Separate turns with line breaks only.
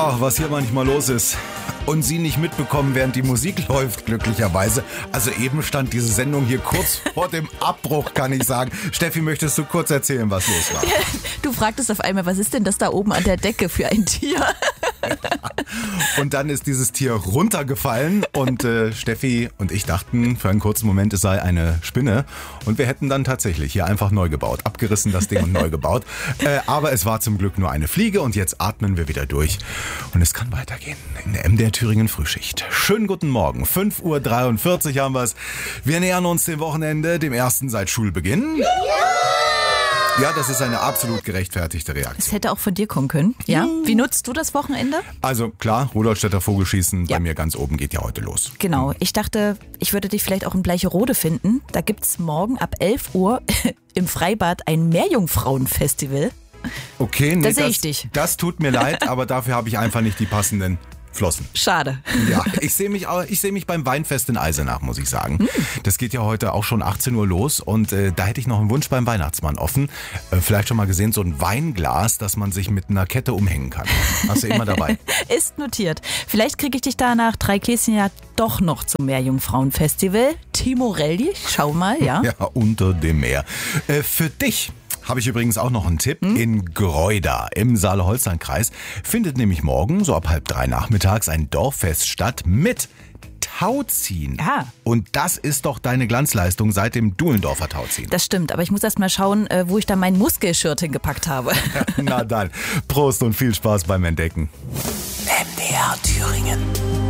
Ach, was hier manchmal los ist. Und Sie nicht mitbekommen, während die Musik läuft, glücklicherweise. Also eben stand diese Sendung hier kurz vor dem Abbruch, kann ich sagen. Steffi, möchtest du kurz erzählen, was los war?
Du fragtest auf einmal, was ist denn das da oben an der Decke für ein Tier?
Und dann ist dieses Tier runtergefallen und Steffi und ich dachten für einen kurzen Moment, es sei eine Spinne. Und wir hätten dann tatsächlich hier einfach neu gebaut. Abgerissen das Ding und neu gebaut. Aber es war zum Glück nur eine Fliege und jetzt atmen wir wieder durch. Und es kann weitergehen in der MDR Thüringen Frühschicht. Schönen guten Morgen, 5:43 Uhr haben wir es. Wir nähern uns dem Wochenende, dem ersten seit Schulbeginn. Ja, das ist eine absolut gerechtfertigte Reaktion.
Das hätte auch von dir kommen können. Ja. Wie nutzt du das Wochenende?
Also klar, Rudolstädter Vogelschießen bei mir ganz oben geht ja heute los.
Genau. Ich dachte, ich würde dich vielleicht auch in Bleicherode finden. Da gibt's morgen ab 11 Uhr im Freibad ein Meerjungfrauenfestival.
Okay, nee,
Da sehe ich dich.
Das tut mir leid, aber dafür habe ich einfach nicht die passenden Flossen.
Schade.
Ja, ich sehe mich beim Weinfest in Eisenach, muss ich sagen. Das geht ja heute auch schon 18 Uhr los und da hätte ich noch einen Wunsch beim Weihnachtsmann offen. Vielleicht schon mal gesehen, so ein Weinglas, das man sich mit einer Kette umhängen kann. Hast du immer dabei.
Ist notiert. Vielleicht kriege ich dich da nach 3 Käschen ja doch noch zum Meerjungfrauenfestival. Timorelli, schau mal, ja.
Ja, unter dem Meer. Für dich habe ich übrigens auch noch einen Tipp. In Greuda im Saale-Holstein-Kreis findet nämlich morgen, so ab 2:30 nachmittags, ein Dorffest statt mit Tauziehen.
Ah.
Und das ist doch deine Glanzleistung seit dem Duhlendorfer Tauziehen.
Das stimmt, aber ich muss erst mal schauen, wo ich da mein Muskelschirrt hingepackt habe.
Na dann, Prost und viel Spaß beim Entdecken.
MDR Thüringen.